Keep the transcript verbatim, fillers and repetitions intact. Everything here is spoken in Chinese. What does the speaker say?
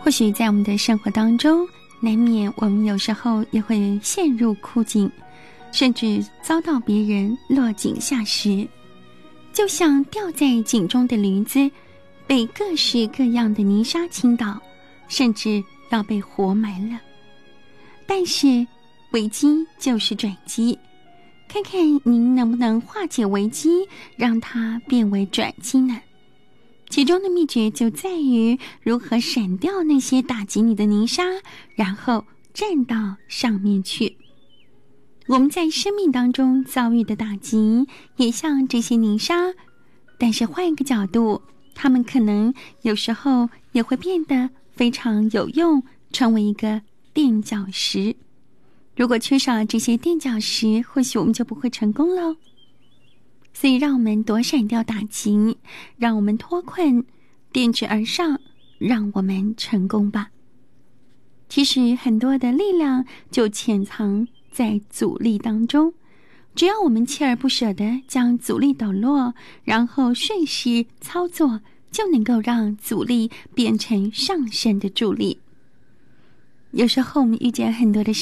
或许在我们的生活当中，难免我们有时候也会陷入困境，甚至遭到别人落井下石，就像掉在井中的驴子，被各式各样的泥沙倾倒，甚至要被活埋了。但是危机就是转机，看看您能不能化解危机，让它变为转机呢？其中的秘诀就在于如何闪掉那些打击你的泥沙，然后站到上面去。我们在生命当中遭遇的打击也像这些泥沙，但是换一个角度，它们可能有时候也会变得非常有用，成为一个垫脚石。如果缺少这些垫脚石，或许我们就不会成功咯。所以让我们躲闪掉打击，让我们脱困，垫直而上，让我们成功吧。其实很多的力量就潜藏在阻力当中，只要我们锲而不舍地将阻力抖落，然后顺势操作，就能够让阻力变成上升的助力。有时候我们遇见很多的事